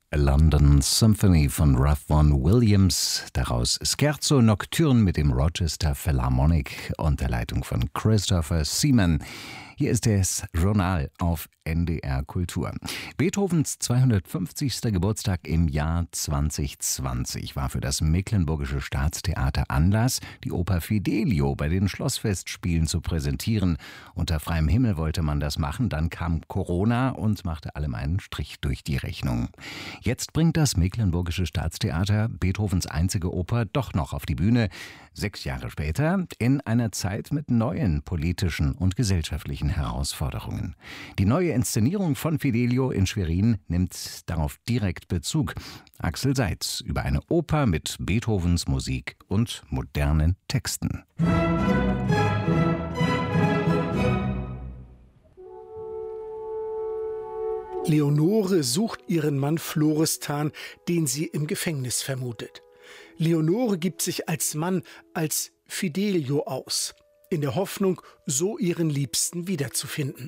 A London Symphony von Ralph Vaughan Williams, daraus Scherzo Nocturne mit dem Rochester Philharmonic und der Leitung von Christopher Seaman. Hier ist das Journal auf NDR Kultur. Beethovens 250. Geburtstag im Jahr 2020 war für das Mecklenburgische Staatstheater Anlass, die Oper Fidelio bei den Schlossfestspielen zu präsentieren. Unter freiem Himmel wollte man das machen, dann kam Corona und machte allem einen Strich durch die Rechnung. Jetzt bringt das Mecklenburgische Staatstheater Beethovens einzige Oper doch noch auf die Bühne. 6 Jahre später, in einer Zeit mit neuen politischen und gesellschaftlichen Herausforderungen. Die neue Inszenierung von Fidelio in Schwerin nimmt darauf direkt Bezug. Axel Seitz über eine Oper mit Beethovens Musik und modernen Texten. Leonore sucht ihren Mann Florestan, den sie im Gefängnis vermutet. Leonore gibt sich als Mann, als Fidelio aus, in der Hoffnung, so ihren Liebsten wiederzufinden.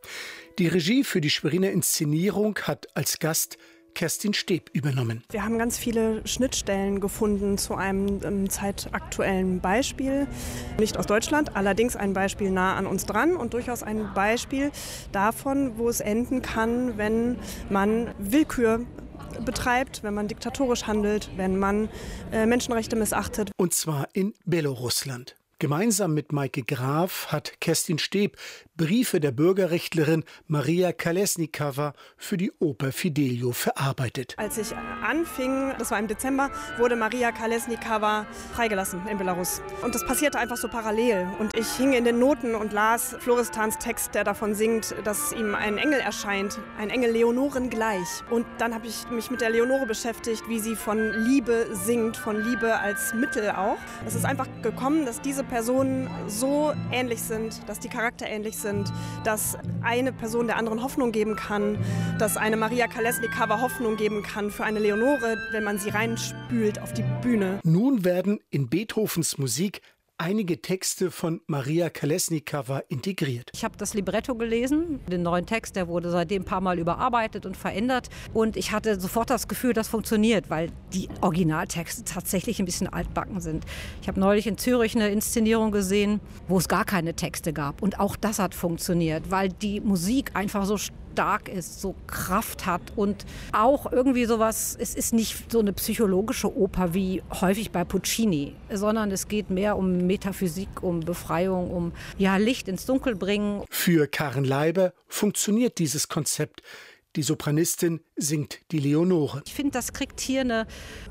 Die Regie für die Schweriner Inszenierung hat als Gast Kerstin Steeb übernommen. Wir haben ganz viele Schnittstellen gefunden zu einem zeitaktuellen Beispiel. Nicht aus Deutschland, allerdings ein Beispiel nah an uns dran und durchaus ein Beispiel davon, wo es enden kann, wenn man Willkür betreibt, wenn man diktatorisch handelt, wenn man Menschenrechte missachtet. Und zwar in Belarusland. Gemeinsam mit Maike Graf hat Kerstin Steeb Briefe der Bürgerrechtlerin Maria Kolesnikova für die Oper Fidelio verarbeitet. Als ich anfing, das war im Dezember, wurde Maria Kolesnikova freigelassen in Belarus. Und das passierte einfach so parallel. Und ich hing in den Noten und las Florestans Text, der davon singt, dass ihm ein Engel erscheint, ein Engel Leonoren gleich. Und dann habe ich mich mit der Leonore beschäftigt, wie sie von Liebe singt, von Liebe als Mittel auch. Es ist einfach gekommen, dass diese Personen so ähnlich sind, dass die Charakter ähnlich sind, dass eine Person der anderen Hoffnung geben kann, dass eine Maria Kolesnikova Hoffnung geben kann für eine Leonore, wenn man sie reinspült auf die Bühne. Nun werden in Beethovens Musik einige Texte von Maria Kolesnikova integriert. Ich habe das Libretto gelesen, den neuen Text, der wurde seitdem ein paar Mal überarbeitet und verändert. Und ich hatte sofort das Gefühl, das funktioniert, weil die Originaltexte tatsächlich ein bisschen altbacken sind. Ich habe neulich in Zürich eine Inszenierung gesehen, wo es gar keine Texte gab. Und auch das hat funktioniert, weil die Musik einfach so stark ist, so Kraft hat und auch irgendwie sowas, es ist nicht so eine psychologische Oper wie häufig bei Puccini, sondern es geht mehr um Metaphysik, um Befreiung, um Licht ins Dunkel bringen. Für Karen Leiber funktioniert dieses Konzept. Die Sopranistin singt die Leonore. Ich finde, das kriegt hier eine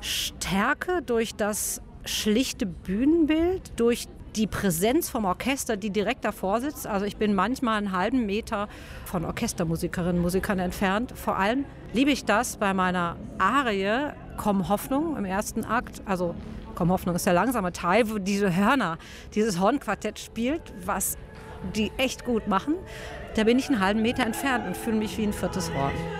Stärke durch das schlichte Bühnenbild, durch die Präsenz vom Orchester, die direkt davor sitzt. Also ich bin manchmal einen halben Meter von Orchestermusikerinnen und Musikern entfernt. Vor allem liebe ich das bei meiner Arie Komm Hoffnung im ersten Akt. Also Komm Hoffnung ist der langsame Teil, wo diese Hörner, dieses Hornquartett spielt, was die echt gut machen. Da bin ich einen halben Meter entfernt und fühle mich wie ein viertes Horn.